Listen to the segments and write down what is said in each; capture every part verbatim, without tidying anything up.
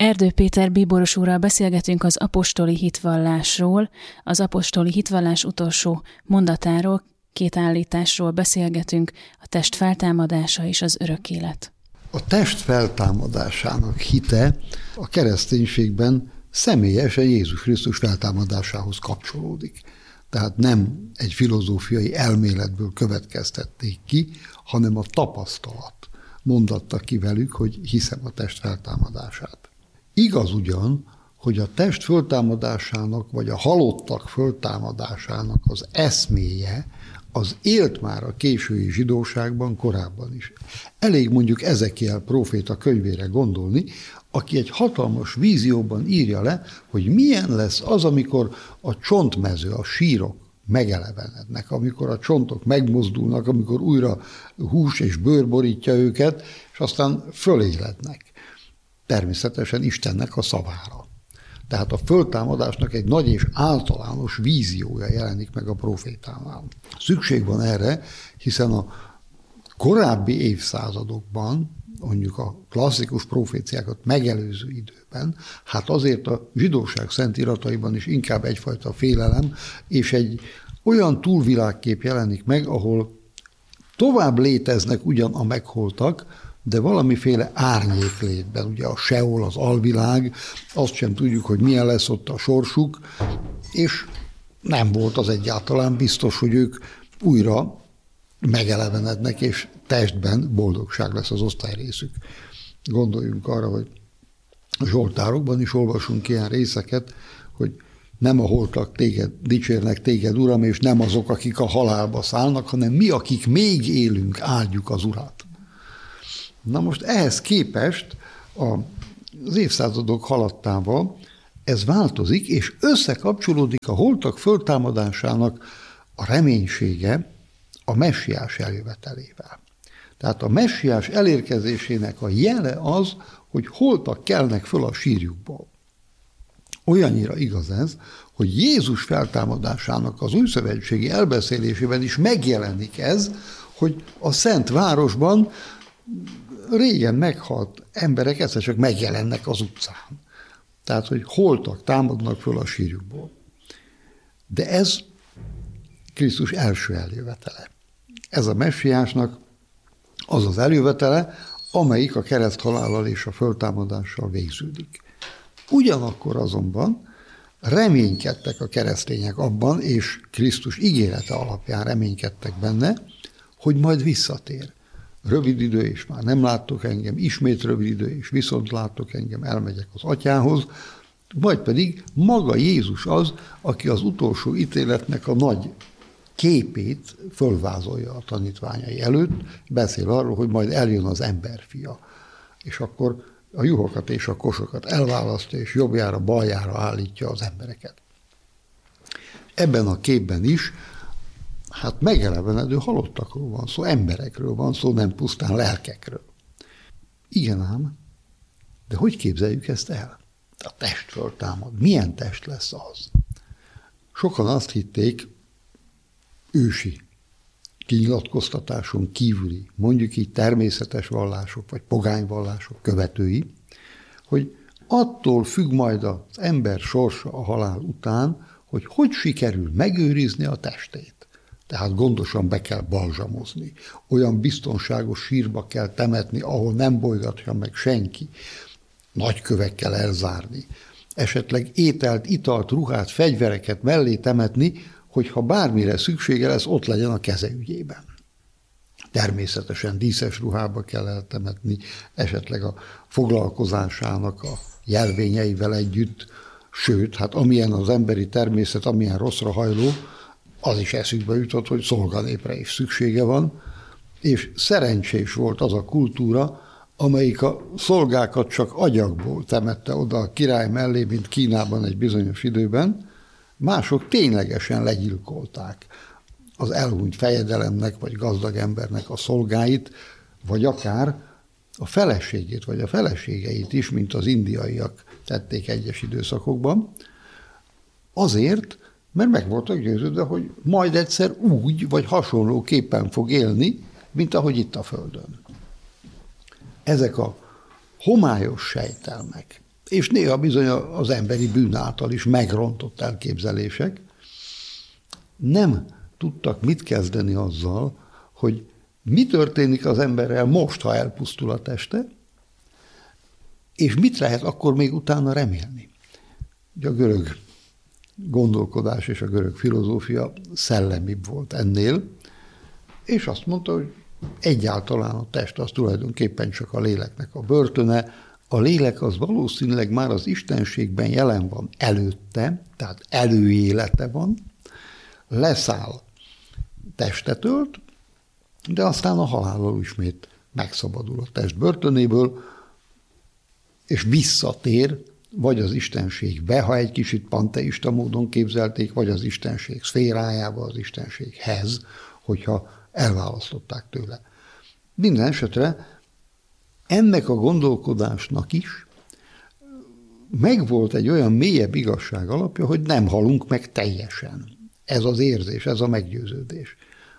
Erdő Péter bíboros úrral beszélgetünk az apostoli hitvallásról, az apostoli hitvallás utolsó mondatáról, két állításról beszélgetünk, a test feltámadása és az örök élet. A test feltámadásának hite a kereszténységben személyesen Jézus Krisztus feltámadásához kapcsolódik. Tehát nem egy filozófiai elméletből következtették ki, hanem a tapasztalat mondatta ki velük, hogy hiszem a test feltámadását. Igaz ugyan, hogy a test föltámadásának, vagy a halottak föltámadásának az eszméje, az élt már a késői zsidóságban korábban is. Elég mondjuk Ezekiel próféta könyvére gondolni, aki egy hatalmas vízióban írja le, hogy milyen lesz az, amikor a csontmező, a sírok megelevenednek, amikor a csontok megmozdulnak, amikor újra hús és bőr borítja őket, és aztán fölélednek. Természetesen Istennek a szavára. Tehát a föltámadásnak egy nagy és általános víziója jelenik meg a profétánál. Szükség van erre, hiszen a korábbi évszázadokban, mondjuk a klasszikus proféciákat megelőző időben, hát azért a zsidóság szentírataiban is inkább egyfajta félelem, és egy olyan túlvilágkép jelenik meg, ahol tovább léteznek ugyan a megholtak, de valamiféle árnyéklétben, ugye a Seol, az alvilág, azt sem tudjuk, hogy milyen lesz ott a sorsuk, és nem volt az egyáltalán biztos, hogy ők újra megelevenednek, és testben boldogság lesz az osztályrészük. Gondoljunk arra, hogy a zsoltárokban is olvasunk ilyen részeket, hogy nem a holtak téged, dicsérnek téged, Uram, és nem azok, akik a halálba szállnak, hanem mi, akik még élünk, áldjuk az Urat. Na most ehhez képest az évszázadok haladtával ez változik, és összekapcsolódik a holtak föltámadásának a reménysége a messiás eljövetelével. Tehát a messiás elérkezésének a jele az, hogy holtak kelnek föl a sírjukból. Olyannyira igaz ez, hogy Jézus feltámadásának az újszövetségi elbeszélésében is megjelenik ez, hogy a Szent Városban régen meghalt emberek egyszer csak megjelennek az utcán. Tehát, hogy holtak támadnak föl a sírjukból. De ez Krisztus első eljövetele. Ez a messiásnak az az eljövetele, amelyik a kereszthalállal és a föltámadással végződik. Ugyanakkor azonban reménykedtek a keresztények abban, és Krisztus ígérete alapján reménykedtek benne, hogy majd visszatér. Rövid idő, és már nem láttok engem, ismét rövid idő, és viszont láttok engem, elmegyek az atyához, majd pedig maga Jézus az, aki az utolsó ítéletnek a nagy képét fölvázolja a tanítványai előtt, beszél arról, hogy majd eljön az emberfia, és akkor a juhokat és a kosokat elválasztja, és jobbjára, baljára állítja az embereket. Ebben a képben is hát megelevenedő halottakról van szó, emberekről van szó, nem pusztán lelkekről. Igen ám, de hogy képzeljük ezt el? A test föltámad. Milyen test lesz az? Sokan azt hitték, ősi kinyilatkoztatáson kívüli, mondjuk így természetes vallások, vagy pogányvallások követői, hogy attól függ majd az ember sorsa a halál után, hogy hogy sikerül megőrizni a testét. Tehát gondosan be kell balzsamozni. Olyan biztonságos sírba kell temetni, ahol nem bolygatja meg senki. Nagy kövekkel elzárni. Esetleg ételt, italt, ruhát, fegyvereket mellé temetni, hogyha bármire szüksége lesz, ott legyen a keze ügyében. Természetesen díszes ruhába kell eltemetni, esetleg a foglalkozásának a jelvényeivel együtt, sőt, hát amilyen az emberi természet, amilyen rosszra hajló, az is eszükbe jutott, hogy szolganépre is szüksége van, és szerencsés volt az a kultúra, amelyik a szolgákat csak agyagból temette oda a király mellé, mint Kínában egy bizonyos időben, mások ténylegesen legyilkolták az elhunyt fejedelemnek, vagy gazdag embernek a szolgáit, vagy akár a feleségét, vagy a feleségeit is, mint az indiaiak tették egyes időszakokban, azért, mert meg voltak győződve, hogy majd egyszer úgy, vagy hasonlóképpen fog élni, mint ahogy itt a Földön. Ezek a homályos sejtelmek, és néha bizony az emberi bűn által is megrontott elképzelések, nem tudtak mit kezdeni azzal, hogy mi történik az emberrel most, ha elpusztul a teste, és mit lehet akkor még utána remélni. Ugye a görög gondolkodás és a görög filozófia szellemibb volt ennél, és azt mondta, hogy egyáltalán a test az tulajdonképpen csak a léleknek a börtöne, a lélek az valószínűleg már az istenségben jelen van előtte, tehát előélete van, leszáll, testet ölt, de aztán a halállal ismét megszabadul a test börtönéből, és visszatér, vagy az istenségbe, ha egy kicsit panteista módon képzelték, vagy az istenség szférájába, az istenséghez, hogyha elválasztották tőle. Minden esetre ennek a gondolkodásnak is megvolt egy olyan mélyebb igazság alapja, hogy nem halunk meg teljesen. Ez az érzés, ez a meggyőződés.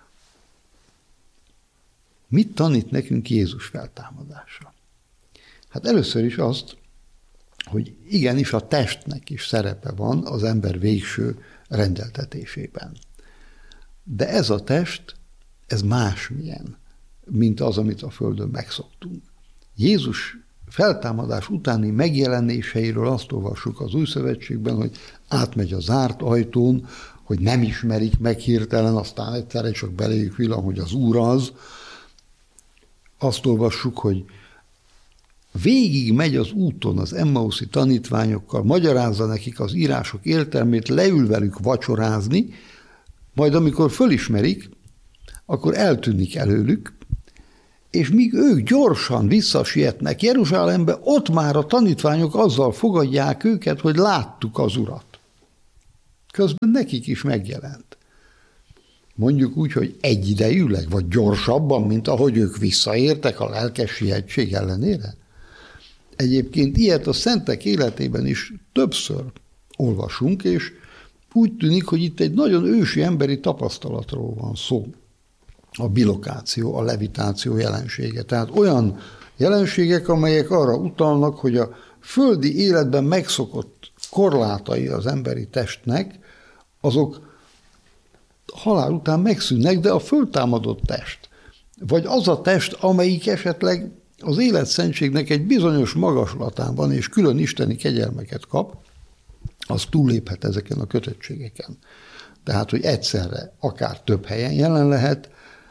Mit tanít nekünk Jézus feltámadása? Hát először is azt, hogy igenis a testnek is szerepe van az ember végső rendeltetésében. De ez a test, ez másmilyen, mint az, amit a Földön megszoktunk. Jézus feltámadás utáni megjelenéseiről azt olvassuk az Új Szövetségben, hogy átmegy a zárt ajtón, hogy nem ismerik meg hirtelen, aztán egyszerre csak beléjük villan, hogy az Úr az. Azt olvassuk, hogy végig megy az úton az emmauszi tanítványokkal, magyarázza nekik az írások értelmét, leül velük vacsorázni, majd amikor fölismerik, akkor eltűnik előlük, és míg ők gyorsan visszasietnek Jeruzsálembe, ott már a tanítványok azzal fogadják őket, hogy láttuk az Urat. Közben nekik is megjelent. Mondjuk úgy, hogy egyidejűleg, vagy gyorsabban, mint ahogy ők visszaértek a lelkes sihetség ellenére. Egyébként ilyet a szentek életében is többször olvasunk, és úgy tűnik, hogy itt egy nagyon ősi emberi tapasztalatról van szó. A bilokáció, a levitáció jelensége. Tehát olyan jelenségek, amelyek arra utalnak, hogy a földi életben megszokott korlátai az emberi testnek, azok halál után megszűnnek, de a föltámadott test, vagy az a test, amelyik esetleg az életszentségnek egy bizonyos magaslatán van, és külön isteni kegyelmeket kap, az túlléphet ezeken a kötöttségeken. Tehát, hogy egyszerre akár több helyen jelen lehet,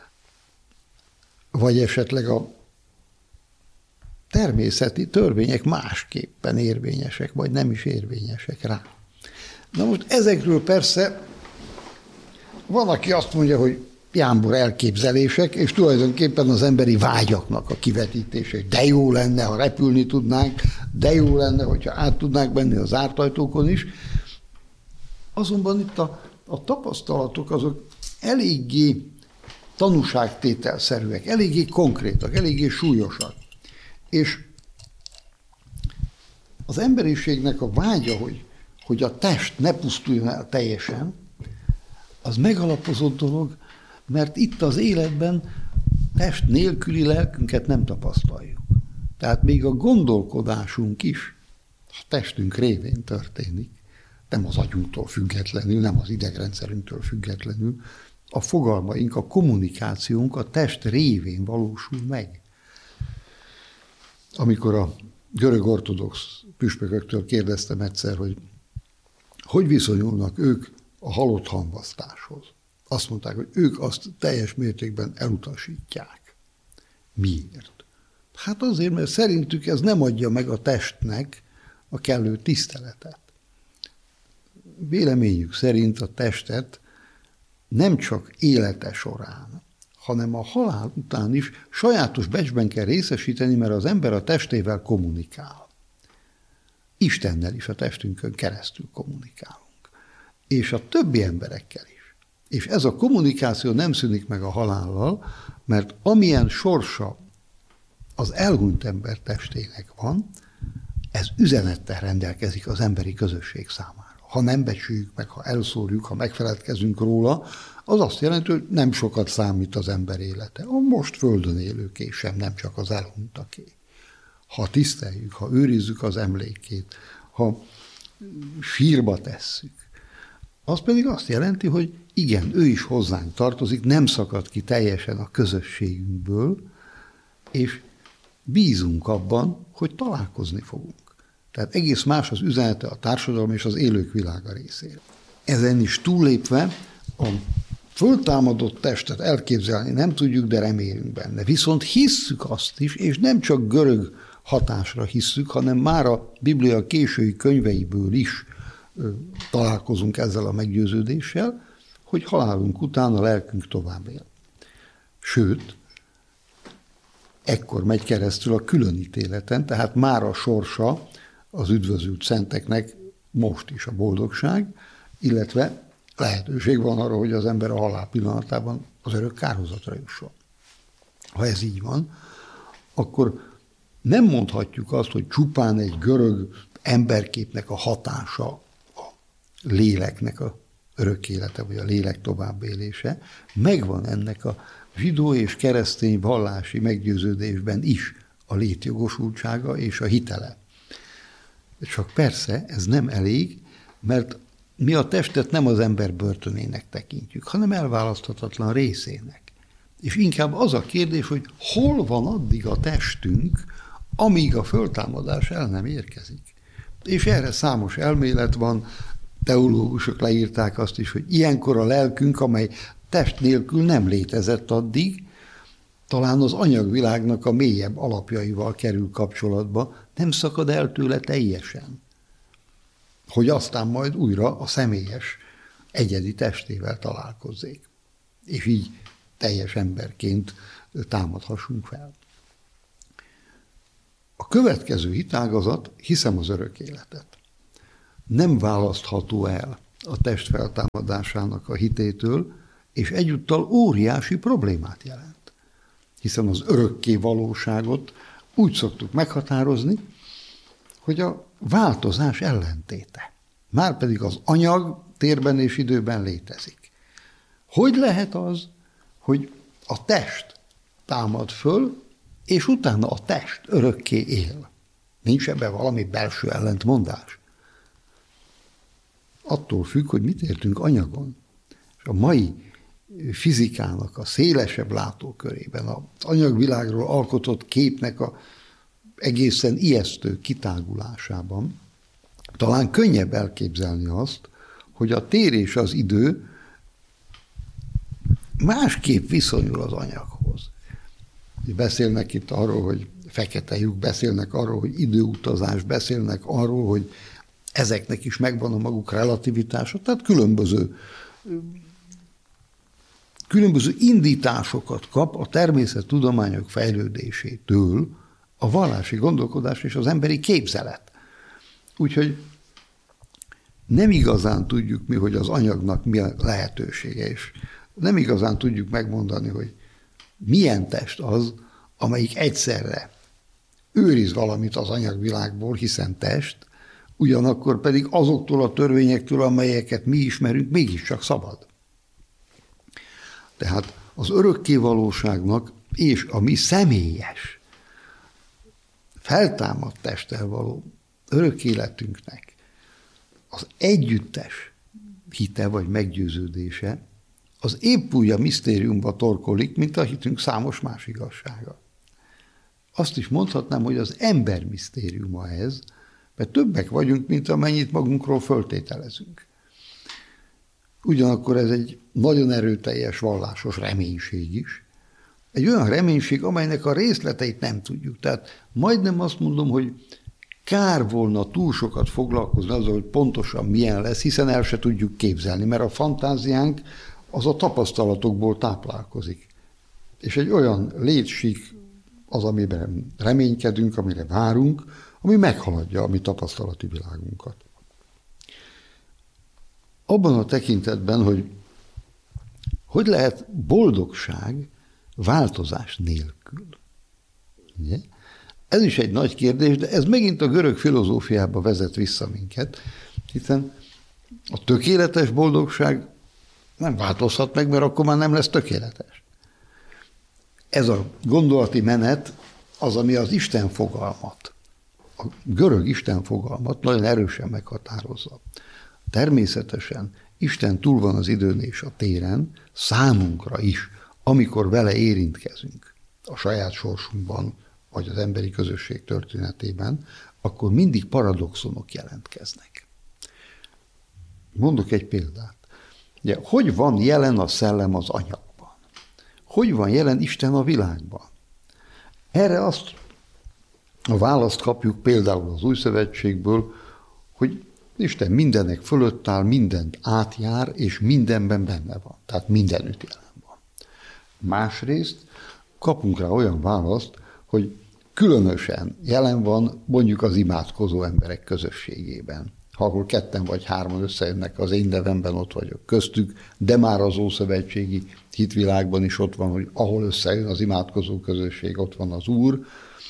vagy esetleg a természeti törvények másképpen érvényesek, vagy nem is érvényesek rá. Na most ezekről persze van, aki azt mondja, hogy jámbor elképzelések, és tulajdonképpen az emberi vágyaknak a kivetítése. De jó lenne, ha repülni tudnánk, de jó lenne, hogyha át tudnánk menni az zárt ajtókon is. Azonban itt a, a tapasztalatok azok eléggé tanúságtételszerűek, eléggé konkrétak, eléggé súlyosak. És az emberiségnek a vágya, hogy, hogy a test ne pusztuljon el teljesen, az megalapozott dolog, mert itt az életben test nélküli lelkünket nem tapasztaljuk. Tehát még a gondolkodásunk is a testünk révén történik, nem az agyunktól függetlenül, nem az idegrendszerünktől függetlenül, a fogalmaink, a kommunikációnk a test révén valósul meg. Amikor a görög ortodox püspököktől kérdeztem egyszer, hogy hogy viszonyulnak ők a halott hamvasztáshoz. Azt mondták, hogy ők azt teljes mértékben elutasítják. Miért? Hát azért, mert szerintük ez nem adja meg a testnek a kellő tiszteletet. Véleményük szerint a testet nem csak élete során, hanem a halál után is sajátos becsben kell részesíteni, mert az ember a testével kommunikál. Istennel is a testünkön keresztül kommunikálunk. És a többi emberekkel is. És ez a kommunikáció nem szűnik meg a halállal, mert amilyen sorsa az elhunyt ember testének van, ez üzenettel rendelkezik az emberi közösség számára. Ha nem becsüljük meg, ha elszórjuk, ha megfeledkezünk róla, az azt jelenti, hogy nem sokat számít az ember élete. A most földön élőké sem, nem csak az elhunytaké. ha tiszteljük, ha őrizzük az emlékét, ha sírba tesszük, az pedig azt jelenti, hogy igen, ő is hozzánk tartozik, nem szakad ki teljesen a közösségünkből, és bízunk abban, hogy találkozni fogunk. Tehát egész más az üzenete a társadalom és az élők világa részére. Ezen is túllépve a föltámadott testet elképzelni nem tudjuk, de remélünk benne. Viszont hisszük azt is, és nem csak görög hatásra hisszük, hanem már a Biblia késői könyveiből is ö, találkozunk ezzel a meggyőződéssel, hogy halálunk után a lelkünk tovább él. Sőt, ekkor megy keresztül a különítéleten, tehát már a sorsa az üdvözült szenteknek most is a boldogság, illetve lehetőség van arra, hogy az ember a halál pillanatában az örök kárhozatra jusson. Ha ez így van, akkor nem mondhatjuk azt, hogy csupán egy görög emberképnek a hatása a léleknek a örök élete, vagy a lélek továbbélése. Megvan ennek a zsidó és keresztény vallási meggyőződésben is a létjogosultsága és a hitele. Csak persze ez nem elég, mert mi a testet nem az ember börtönének tekintjük, hanem elválaszthatatlan részének. És inkább az a kérdés, hogy hol van addig a testünk, amíg a föltámadás el nem érkezik. És erre számos elmélet van, teológusok leírták azt is, hogy ilyenkor a lelkünk, amely test nélkül nem létezett addig, talán az anyagvilágnak a mélyebb alapjaival kerül kapcsolatba, nem szakad el tőle teljesen. Hogy aztán majd újra a személyes, egyedi testével találkozzék. És így teljes emberként támadhassunk fel. A következő hitágazat, hiszem az örök életet. Nem választható el a test feltámadásának a hitétől, és egyúttal óriási problémát jelent. Hiszen az örökké valóságot úgy szoktuk meghatározni, hogy a változás ellentéte. Márpedig az anyag térben és időben létezik. Hogy lehet az, hogy a test támad föl, és utána a test örökké él? Nincs ebben valami belső ellentmondás? Attól függ, hogy mit értünk anyagon. És a mai fizikának a szélesebb látókörében, az anyagvilágról alkotott képnek a egészen ijesztő kitágulásában talán könnyebb elképzelni azt, hogy a tér és az idő másképp viszonyul az anyaghoz. Beszélnek itt arról, hogy fekete lyuk, beszélnek arról, hogy időutazás, beszélnek arról, hogy ezeknek is megvan a maguk relativitása, tehát különböző, különböző indításokat kap a természettudományok fejlődésétől a vallási gondolkodás és az emberi képzelet. Úgyhogy nem igazán tudjuk mi, hogy az anyagnak mi a lehetősége, és nem igazán tudjuk megmondani, hogy milyen test az, amelyik egyszerre őriz valamit az anyagvilágból, hiszen test, ugyanakkor pedig azoktól a törvényektől, amelyeket mi ismerünk, mégiscsak szabad. Tehát az örökké valóságnak és a mi személyes, feltámadt testtel való örök életünknek az együttes hite vagy meggyőződése az épp úgy a misztériumba torkolik, mint a hitünk számos más igazsága. Azt is mondhatnám, hogy az ember misztériuma ez, mert többek vagyunk, mint amennyit magunkról föltételezünk. Ugyanakkor ez egy nagyon erőteljes vallásos reménység is. Egy olyan reménység, amelynek a részleteit nem tudjuk. Tehát majdnem azt mondom, hogy kár volna túl sokat foglalkozni azzal, hogy pontosan milyen lesz, hiszen el se tudjuk képzelni, mert a fantáziánk az a tapasztalatokból táplálkozik. És egy olyan létsík az, amiben reménykedünk, amire várunk, ami meghaladja a mi tapasztalati világunkat. Abban a tekintetben, hogy hogy lehet boldogság változás nélkül. Ugye? Ez is egy nagy kérdés, de ez megint a görög filozófiába vezet vissza minket, hiszen a tökéletes boldogság nem változhat meg, mert akkor már nem lesz tökéletes. Ez a gondolati menet az, ami az Isten fogalmat, a görög Isten fogalmat nagyon erősen meghatározza. Természetesen Isten túl van az időn és a téren, számunkra is, amikor vele érintkezünk a saját sorsunkban, vagy az emberi közösség történetében, akkor mindig paradoxonok jelentkeznek. Mondok egy példát. Ugye, hogy van jelen a szellem az anyagban? Hogy van jelen Isten a világban? Erre azt a választ kapjuk például az Új Szövetségből, hogy Isten mindenek fölött áll, mindent átjár, és mindenben benne van. Tehát mindenütt jelen van. Másrészt kapunk rá olyan választ, hogy különösen jelen van mondjuk az imádkozó emberek közösségében. Ha akkor ketten vagy hárman összejönnek, az én nevemben ott vagyok köztük, de már az ószövetségi hitvilágban is ott van, hogy ahol összejön az imádkozó közösség, ott van az Úr.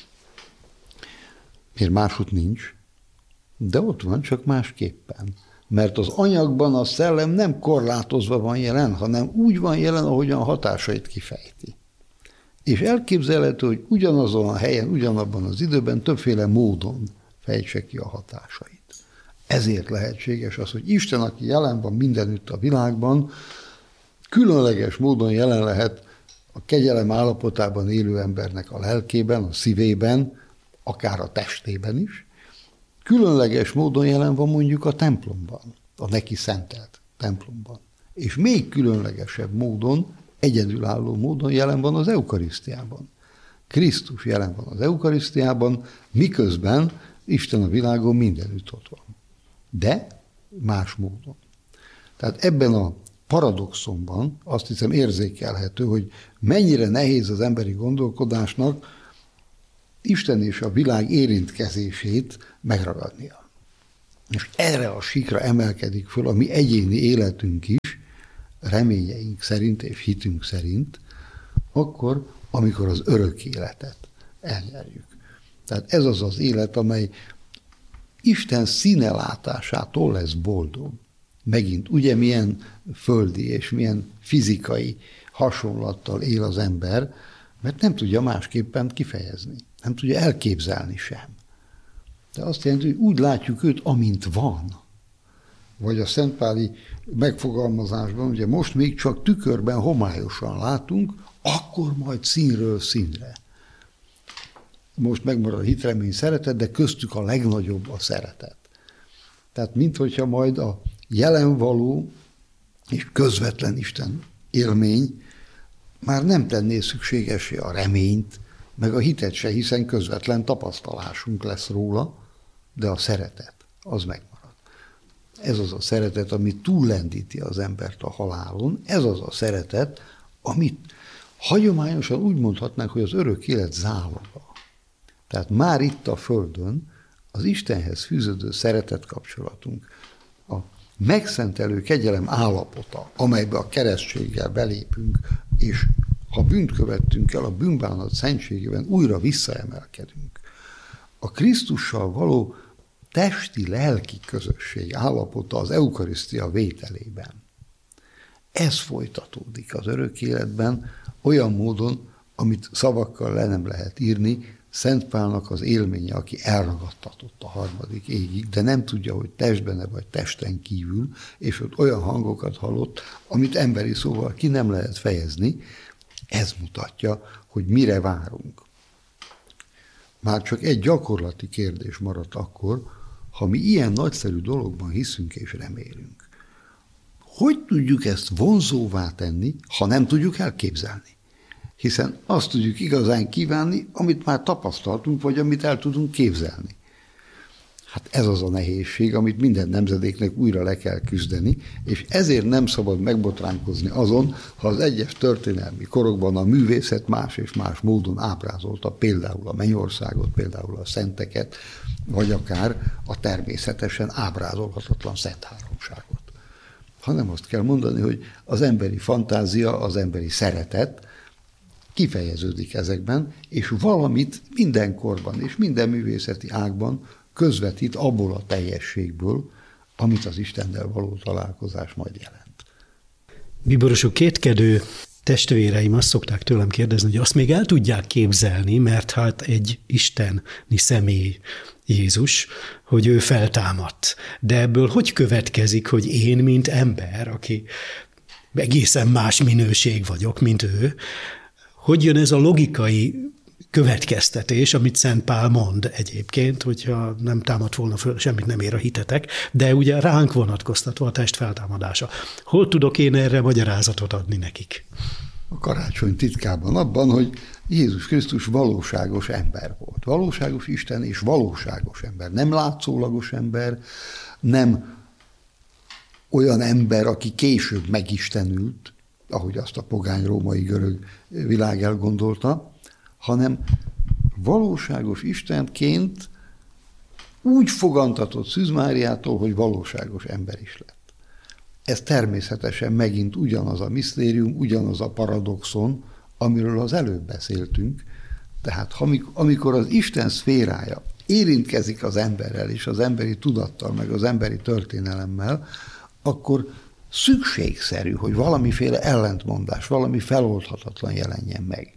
Miért máshogy nincs? De ott van, csak másképpen. Mert az anyagban a szellem nem korlátozva van jelen, hanem úgy van jelen, ahogyan a hatásait kifejti. És elképzelhető, hogy ugyanazon a helyen, ugyanabban az időben többféle módon fejtse ki a hatásait. Ezért lehetséges az, hogy Isten, aki jelen van mindenütt a világban, különleges módon jelen lehet a kegyelem állapotában élő embernek a lelkében, a szívében, akár a testében is. Különleges módon jelen van mondjuk a templomban, a neki szentelt templomban. És még különlegesebb módon, egyedülálló módon jelen van az eukarisztiában. Krisztus jelen van az eukarisztiában, miközben Isten a világon mindenütt ott van. De más módon. Tehát ebben a paradoxonban azt hiszem érzékelhető, hogy mennyire nehéz az emberi gondolkodásnak Isten és a világ érintkezését megragadnia. És erre a síkra emelkedik föl a mi egyéni életünk is, reményeink szerint és hitünk szerint, akkor, amikor az örök életet elnyerjük. Tehát ez az az élet, amely Isten színelátásától lesz boldog. Megint ugye milyen földi és milyen fizikai hasonlattal él az ember, mert nem tudja másképpen kifejezni. Nem tudja elképzelni sem. De azt jelenti, hogy úgy látjuk őt, amint van. Vagy a szentpáli megfogalmazásban, ugye most még csak tükörben homályosan látunk, akkor majd színről színre. Most megmarad a hitremény, szeretet, de köztük a legnagyobb a szeretet. Tehát minthogyha majd a jelen való és közvetlen Isten élmény már nem tenné szükségessé a reményt, meg a hitet se, hiszen közvetlen tapasztalásunk lesz róla, de a szeretet, az megmarad. Ez az a szeretet, ami túllendíti az embert a halálon, ez az a szeretet, amit hagyományosan úgy mondhatnánk, hogy az örök élet záloga. Tehát már itt a Földön az Istenhez fűződő szeretet kapcsolatunk, a megszentelő kegyelem állapota, amelybe a keresztséggel belépünk, és ha bűnt követtünk el, a bűnbánat szentségében újra visszaemelkedünk. A Krisztussal való testi-lelki közösség állapota az eukarisztia vételében. Ez folytatódik az örök életben olyan módon, amit szavakkal le nem lehet írni, Szent Pálnak az élménye, aki elragadtatott a harmadik égig, de nem tudja, hogy testben vagy testen kívül, és ott olyan hangokat hallott, amit emberi szóval ki nem lehet fejezni. Ez mutatja, hogy mire várunk. Már csak egy gyakorlati kérdés maradt akkor, ha mi ilyen nagyszerű dologban hiszünk és remélünk. Hogy tudjuk ezt vonzóvá tenni, ha nem tudjuk elképzelni? Hiszen azt tudjuk igazán kívánni, amit már tapasztaltunk, vagy amit el tudunk képzelni. Hát ez az a nehézség, amit minden nemzedéknek újra le kell küzdeni, és ezért nem szabad megbotránkozni azon, ha az egyes történelmi korokban a művészet más és más módon ábrázolta például a mennyországot, például a szenteket, vagy akár a természetesen ábrázolhatatlan szent háromságot. Hanem azt kell mondani, hogy az emberi fantázia, az emberi szeretet kifejeződik ezekben, és valamit mindenkorban és minden művészeti ágban közvetít abból a teljességből, amit az Istennel való találkozás majd jelent. Bíboros úr, kétkedő Testvéreim azt szokták tőlem kérdezni, hogy azt még el tudják képzelni, mert hát egy isteni személy Jézus, hogy ő feltámadt. De ebből hogy következik, hogy én, mint ember, aki egészen más minőség vagyok, mint ő, hogy jön ez a logikai következtetés, amit Szent Pál mond egyébként, hogyha nem támad volna föl, semmit nem ér a hitetek, de ugye ránk vonatkoztatva a test feltámadása. Hol tudok én erre magyarázatot adni nekik? A karácsony titkában abban, hogy Jézus Krisztus valóságos ember volt. Valóságos Isten és valóságos ember. Nem látszólagos ember, nem olyan ember, aki később megistenült, ahogy azt a pogány római görög világ elgondolta, hanem valóságos Istenként úgy fogantatott Szűz Máriától, hogy valóságos ember is lett. Ez természetesen megint ugyanaz a misztérium, ugyanaz a paradoxon, amiről az előbb beszéltünk. Tehát amikor az Isten szférája érintkezik az emberrel és az emberi tudattal, meg az emberi történelemmel, akkor szükségszerű, hogy valamiféle ellentmondás, valami feloldhatatlan jelenjen meg.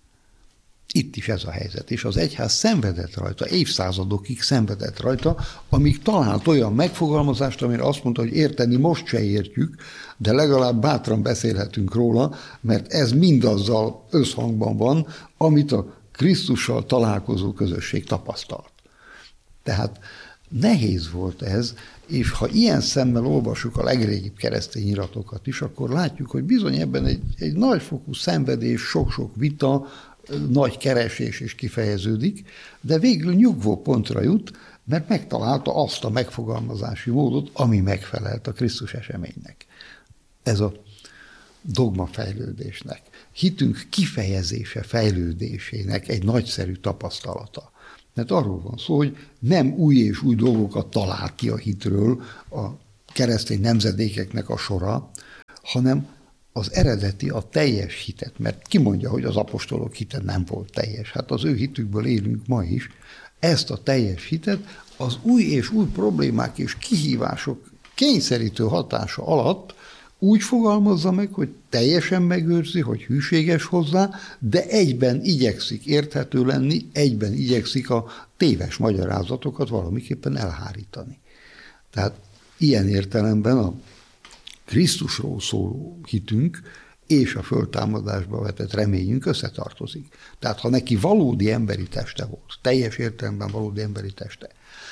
Itt is ez a helyzet, és az egyház szenvedett rajta, évszázadokig szenvedett rajta, amíg talált olyan megfogalmazást, amire azt mondta, hogy érteni most se értjük, de legalább bátran beszélhetünk róla, mert ez mindazzal összhangban van, amit a Krisztussal találkozó közösség tapasztalt. Tehát nehéz volt ez, és ha ilyen szemmel olvassuk a legrégibb keresztény iratokat is, akkor látjuk, hogy bizony ebben egy, egy nagyfokú szenvedés, sok-sok vita, nagy keresés is kifejeződik, de végül nyugvó pontra jut, mert megtalálta azt a megfogalmazási módot, ami megfelelt a Krisztus eseménynek. Ez a dogma fejlődésnek, hitünk kifejezése fejlődésének egy nagyszerű tapasztalata. Mert arról van szó, hogy nem új és új dolgokat talál ki a hitről a keresztény nemzedékeknek a sora, hanem az eredeti, a teljes hitet, mert ki mondja, hogy az apostolok hite nem volt teljes. Hát az ő hitükből élünk ma is. Ezt a teljes hitet az új és új problémák és kihívások kényszerítő hatása alatt úgy fogalmazza meg, hogy teljesen megőrzi, hogy hűséges hozzá, de egyben igyekszik érthető lenni, egyben igyekszik a téves magyarázatokat valamiképpen elhárítani. Tehát ilyen értelemben a Krisztusról szóló hitünk és a föltámadásba vetett reményünk összetartozik. Tehát ha neki valódi emberi teste volt, teljes értelemben valódi emberi teste,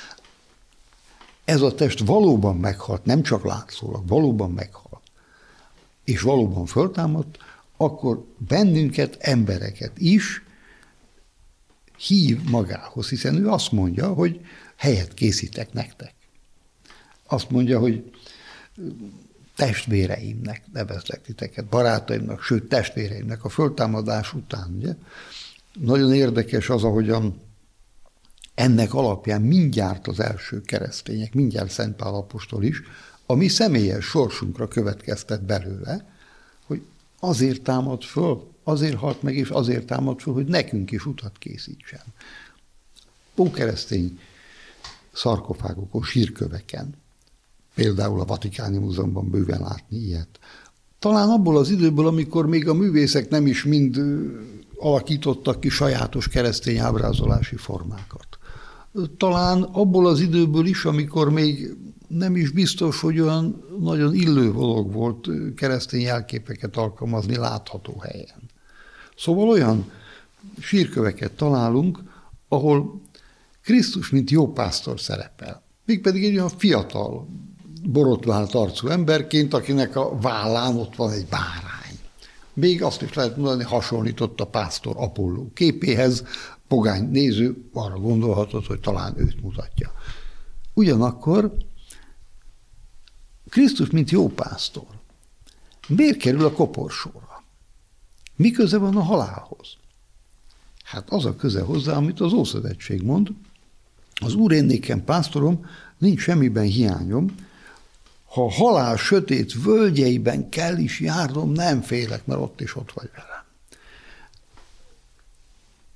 ez a test valóban meghalt, nem csak látszólag, valóban meghalt, és valóban föltámadt, akkor bennünket, embereket is hív magához, hiszen ő azt mondja, hogy helyet készítek nektek. Azt mondja, hogy testvéreimnek nevezlek titeket, barátaimnak, sőt testvéreimnek a föltámadás után. Ugye? Nagyon érdekes az, ahogyan ennek alapján mindjárt az első keresztények, mindjárt Szent Pál apostol is, a mi személyes sorsunkra következtet belőle, hogy azért támad föl, azért halt meg, és azért támad föl, hogy nekünk is utat készítsen. Ókeresztény szarkofágokon, sírköveken, például a Vatikáni Múzeumban bőven látni ilyet. Talán abból az időből, amikor még a művészek nem is mind alakítottak ki sajátos keresztény ábrázolási formákat. Talán abból az időből is, amikor még nem is biztos, hogy olyan nagyon illő dolog volt keresztény jelképeket alkalmazni látható helyen. Szóval olyan sírköveket találunk, ahol Krisztus, mint jó pásztor szerepel. Mégpedig egy olyan fiatal, borotvált arcú emberként, akinek a vállán ott van egy bárány. Még azt is lehet mondani, hasonlított a pásztor Apolló képéhez, pogány néző arra gondolhatott, hogy talán őt mutatja. Ugyanakkor Krisztus, mint jó pásztor, miért kerül a koporsóra? Mi köze van a halálhoz? Hát az a köze hozzá, amit az Ószövetség mond. Az Úr én nékem pásztorom, nincs semmiben hiányom. Ha a halál sötét völgyeiben kell is járnom, nem félek, mert ott is ott vagy velem.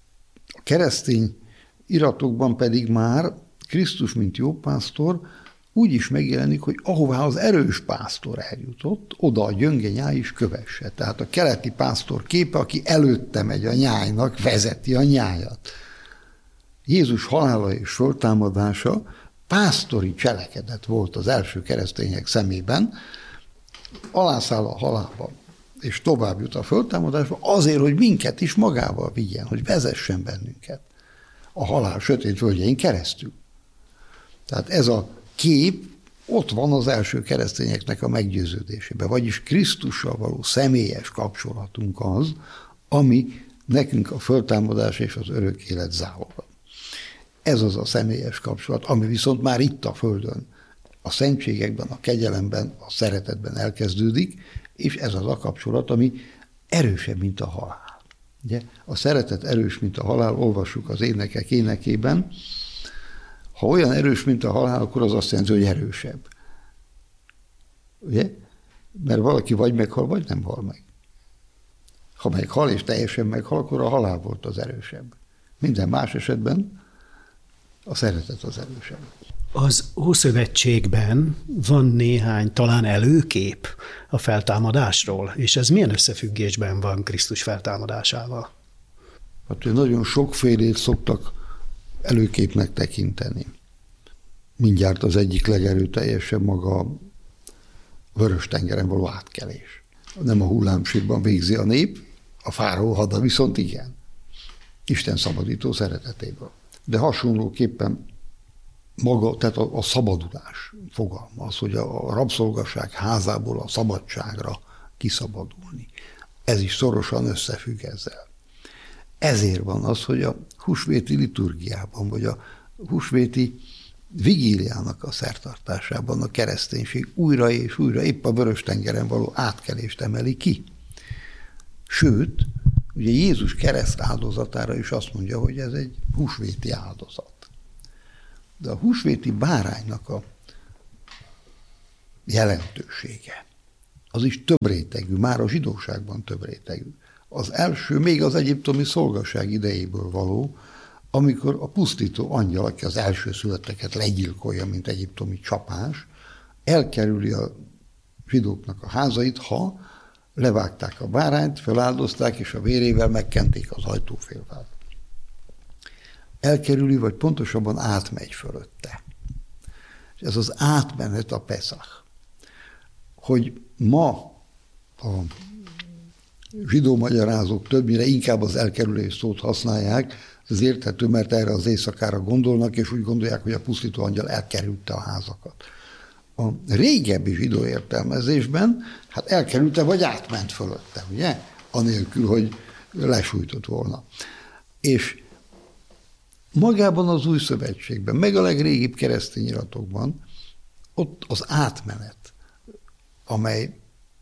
A keresztény iratokban pedig már Krisztus, mint jó pásztor, úgy is megjelenik, hogy ahová az erős pásztor eljutott, oda a gyönge nyáj is kövesse. Tehát a keleti pásztor képe, aki előtte megy a nyájnak, vezeti a nyájat. Jézus halála és föltámadása pásztori cselekedet volt az első keresztények szemében, alászáll a halálba, és tovább jut a föltámadásba, azért, hogy minket is magával vigyen, hogy vezessen bennünket a halál sötét völgyein keresztül. Tehát ez a kép ott van az első keresztényeknek a meggyőződésében, vagyis Krisztussal való személyes kapcsolatunk az, ami nekünk a föltámadás és az örök élet záloga. Ez az a személyes kapcsolat, ami viszont már itt a Földön, a szentségekben, a kegyelemben, a szeretetben elkezdődik, és ez az a kapcsolat, ami erősebb, mint a halál. Ugye? A szeretet erős, mint a halál, olvassuk az énekek énekében. Ha olyan erős, mint a halál, akkor az azt jelenti, hogy erősebb. Ugye? Mert valaki vagy meghal, vagy nem hal meg. Ha meghal és teljesen meghal, akkor a halál volt az erősebb. Minden más esetben a szeretet az erősebb. Az Ószövetségben van néhány talán előkép a feltámadásról, és ez milyen összefüggésben van Krisztus feltámadásával? Hát nagyon sokfélét szoktak előképnek tekinteni. Mindjárt az egyik legerőteljesebb maga a Vörös-tengeren való átkelés. Nem a hullámsírban végzi a nép, a fáraó hada viszont igen. Isten szabadító szeretetéből. De hasonlóképpen maga, tehát a, a szabadulás fogalma, az, hogy a rabszolgaság házából a szabadságra kiszabadulni. Ez is szorosan összefügg ezzel. Ezért van az, hogy a húsvéti liturgiában, vagy a húsvéti vigíliának a szertartásában a kereszténység újra és újra épp a Vörös-tengeren való átkelést emeli ki. Sőt, ugye Jézus kereszt áldozatára is azt mondja, hogy ez egy húsvéti áldozat. De a húsvéti báránynak a jelentősége, az is több rétegű, már a zsidóságban több rétegű. Az első még az egyiptomi szolgaság idejéből való, amikor a pusztító angyal, aki az elsőszülötteket legyilkolja, mint egyiptomi csapás, elkerüli a zsidóknak a házait, ha levágták a bárányt, feláldozták, és a vérével megkenték az ajtófélfát. Elkerüli, vagy pontosabban átmegy fölötte. És ez az átmenet a Peszach. Hogy ma a zsidó magyarázók többnyire inkább az elkerülés szót használják, ez érthető, mert erre az éjszakára gondolnak, és úgy gondolják, hogy a pusztító angyal elkerülte a házakat. A régebbi zsidó értelmezésben, hát elkerülte, vagy átment fölötte, ugye? Anélkül, hogy lesújtott volna. És magában az Új Szövetségben, meg a legrégibb keresztény iratokban, ott az átmenet, amely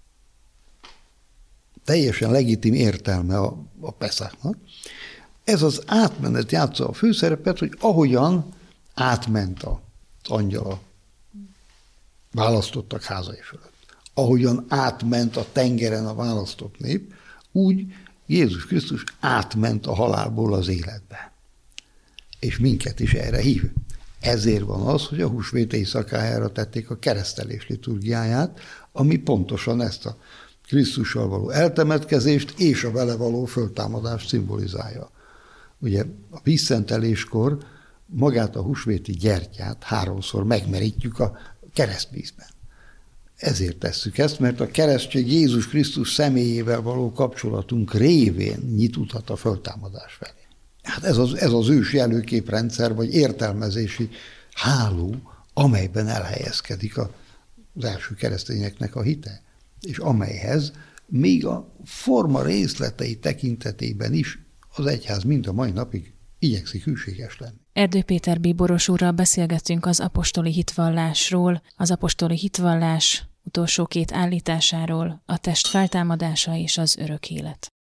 teljesen legitim értelme a, a Peszachnak, ez az átmenet játsza a főszerepet, hogy ahogyan átment az angyal a választottak házai fölött, ahogyan átment a tengeren a választott nép, úgy Jézus Krisztus átment a halálból az életbe. És minket is erre hív. Ezért van az, hogy a húsvét éjszakájára tették a keresztelés liturgiáját, ami pontosan ezt a Krisztussal való eltemetkezést és a vele való föltámadást szimbolizálja. Ugye a vízszenteléskor magát a húsvéti gyertyát háromszor megmerítjük a keresztvízben. Ezért tesszük ezt, mert a keresztség Jézus Krisztus személyével való kapcsolatunk révén nyit utat a föltámadás felé. Hát ez az, ez az ősi előképrendszer, vagy értelmezési háló, amelyben elhelyezkedik az első keresztényeknek a hite, és amelyhez még a forma részletei tekintetében is az egyház mind a mai napig igyekszik hűséges lenni. Erdő Péter bíboros úrral beszélgettünk az apostoli hitvallásról, az apostoli hitvallás utolsó két állításáról, a test feltámadása és az örök élet.